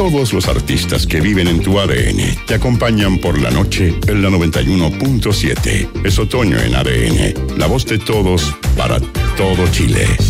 todos los artistas que viven en tu ADN te acompañan por la noche en la 91.7. Es otoño en ADN, la voz de todos para todo Chile.